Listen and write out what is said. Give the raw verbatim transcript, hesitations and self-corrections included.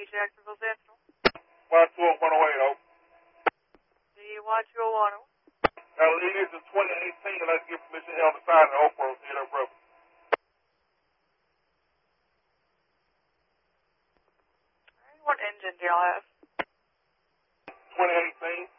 Jacksonville Central. Y two oh one oh eight, oh. D Y two oh one oh. Now, it is in twenty eighteen, and let's get permission here on the side of the Oprah to hit up brother. What engine do y'all have? twenty eighteen.